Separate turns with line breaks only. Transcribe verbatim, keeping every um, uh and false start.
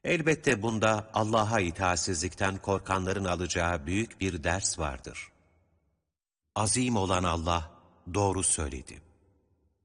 Elbette bunda Allah'a itaatsizlikten korkanların alacağı büyük bir ders vardır. Azim olan Allah doğru söyledi.